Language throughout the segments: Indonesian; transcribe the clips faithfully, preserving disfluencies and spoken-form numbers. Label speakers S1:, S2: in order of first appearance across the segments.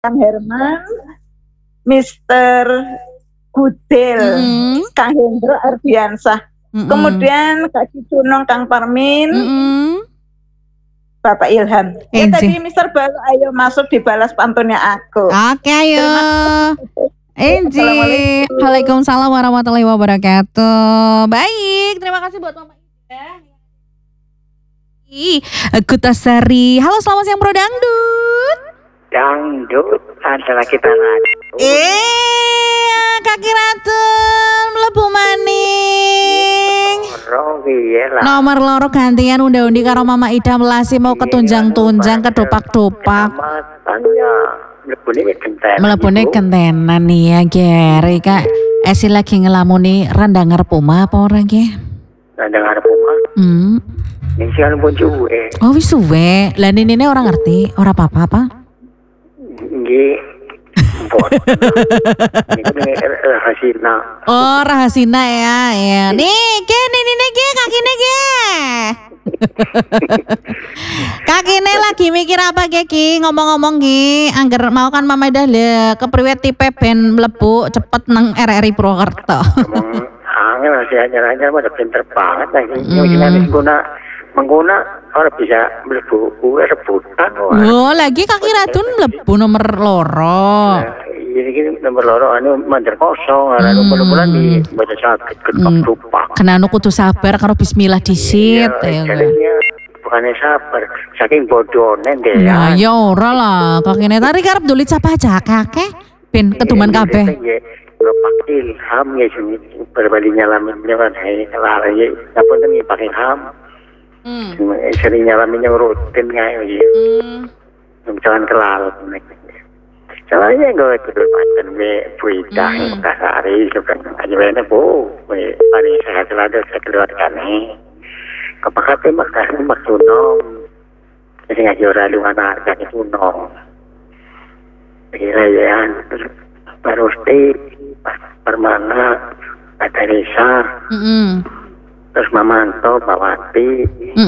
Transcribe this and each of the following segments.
S1: Kang Herman, Mister Gudel, mm-hmm. Kang Hendro Ardiansah, mm-hmm. kemudian Kak Cicunong, Kang Parmin, mm-hmm. Bapak Ilham. Ya
S2: Enzi.
S1: tadi Mister Baru, ayo masuk dibalas pantunnya aku.
S2: Oke, ayo. Enzi. Waalaikumsalam warahmatullahi wabarakatuh. Baik, terima kasih buat Mama Ida. Kutasari. Halo, selamat siang Bro Dangdut.
S3: Dangdut adalah kita ratu.
S2: Eh, Kaki Ratu mlebu maning. Nomor loro gantian undi-undi karo Mama Ida melasi mau ketunjang-tunjang kedopak-dopak. Mlebune kentenan nih ya, Geri Kak. Esi lagi ngelamuni rendang ngarep omah apa ora nggih?
S3: Rendang ngarep omah.
S2: Hmm.
S3: Ning sian pun suwe.
S2: Oh wis suwe. Lah nini ora ngerti, ora apa-apa apa?
S3: Nggih. Mbok. Ini rahasina.
S2: Oh, rahasina ya, ya. Nih, ke nini niki kakine ge. Kakine lagi mikir apa ge ki? Ngomong-ngomong ki, angger mau kan Mama Ida le kepriwe tipe ben mlebu cepet nang R R I Purwokerto.
S3: Angel masih anyar-anyar mah pinter banget lagi. Ini guna mengguna orang bisa mlebu kue rebutan.
S2: Oh, lagi Kaki Ratun mlebu nomor loro.
S3: Ini nomor loro anu mandir kosong, ana hmm. bulan di baca sakit ketupak.
S2: Kena anu kudu sabar karo bismillah disit ya.
S3: Bukannya sabar, saking bodone deh.
S2: Ya ya ora lah, kakine tari karep dulit sapa aja kakek ben keduman kabeh.
S3: Bapak Ilham ya sini berbalik nyalaminnya kan hai lari apa tuh pakai Ilham. Hmm. Sering nyalaminnya rutin kayak gitu. Hmm. Jangan kelal. Soalnya gue tidur macam be puita yang kasari sebenarnya aja bener bu, be hari sehat selalu saya keluarkan nih. Kepakatnya makan maksunong, jadi ngaji orang luar harga sunong. Kira ya, Parusti, Permana, Ada Risa, terus Mamanto, Bawati,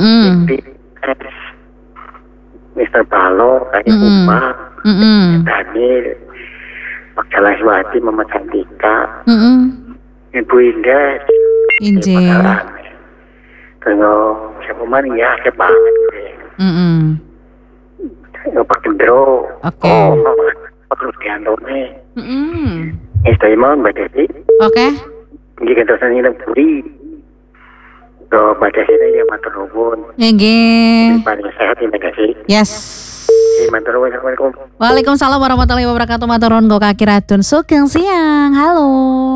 S3: Mister Balo, Kaki Kumpa. Mm-hmm. Daniel, Pak Jalaswati, Mama Cantika, mm-hmm. Ibu Indah,
S2: Injil,
S3: kalau siapa mana ya, siapa banget,
S2: mm-hmm.
S3: Pak Gendro,
S2: okay.
S3: Oh, Pak Rustiantone,
S2: mm-hmm.
S3: Istimewa Mbak Desi,
S2: oke, okay.
S3: Jika dosen ini buri, so Mbak Desi ini yang matur nuwun,
S2: nggih,
S3: paling sehat ini Mbak Desi,
S2: yes.
S3: Assalamualaikum.
S2: Waalaikumsalam warahmatullahi wabarakatuh. Maturun go Kaki Ratun. Sugeng siang. Halo.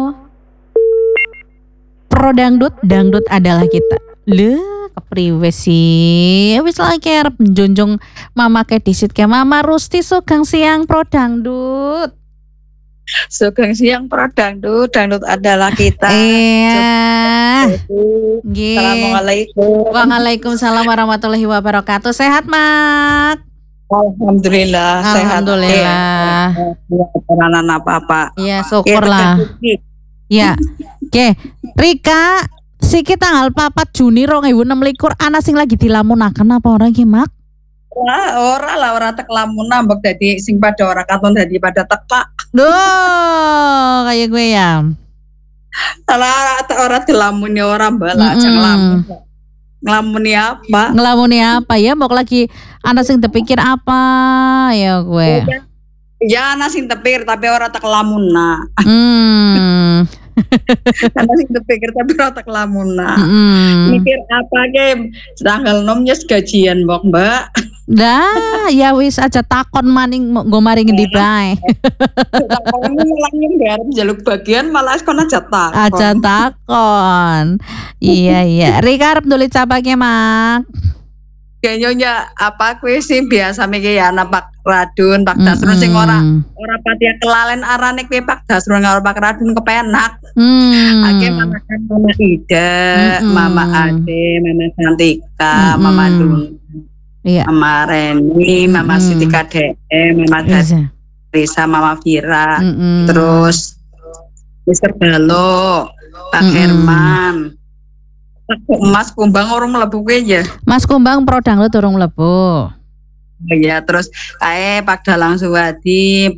S2: Pro dangdut, dangdut adalah kita. Le, kepriwe sih? Wis lagi arep njunjung Mama ke disit ke Mama Rusti. Sugeng siang Pro dangdut.
S1: Sugeng siang Pro dangdut, dangdut adalah kita.
S2: Iya.
S1: Assalamualaikum.
S2: Waalaikumsalam warahmatullahi wabarakatuh. Sehat, Mak?
S1: Alhamdulillah,
S2: Alhamdulillah.
S1: Sehat. Anak apa-apa.
S2: Iya, syukurlah. Ya. Oke, Rika, siki tanggal papat Juni dua ribu enam belas ana sing lagi dilamunaken apa ora iki, Mak?
S1: Ora, ora lah ora tek lamunan mbok dadi sing pada ora katon dadi pada tekak.
S2: Duh, kayak gue ya.
S1: Ora ora dilamuni ora mbala, aja ngelamun. Ngelamuni apa?
S2: Ngelamuni apa ya? Mau lagi anak sing terpikir apa ya gue?
S1: Ya anak sing terpikir tapi orang tak lamuna.
S2: Hmm.
S1: Anak sing terpikir tapi orang tak lamuna.
S2: Hmm.
S1: Mikir apa game? Tanggal nomnya gajian mbok mbak.
S2: Dah, ya wis aja takon maning nggo maring ndi bae.
S1: Takon malah ngarep jaluk bagian malah kon aja takon.
S2: Aja takon. Iya iya. Rika arep nulis cabake, Mak.
S1: Kayaknya apa kuwi sih biasa mikir ya anak Pak Radun, Pak Dasrun sing ora ora pati kelalen arane kuwi Pak Dasrun karo Pak Radun kepenak.
S2: Hmm.
S1: Ake Mama Mama Ida, mm-hmm. Mama Ade, Mama Santika, mm-hmm. Mama Dun. Iya. Mama Reni, Mama mm-hmm. Siti K D M, Mama Risa, Mama Vira, mm-hmm. terus Mister Balo, Pak mm-hmm. Herman, Mas Kumbang urung mlebu kuwi ya.
S2: Mas Kumbang Pro dangdut urung mlebu.
S1: ya terus kae Pak Dalang Suwadi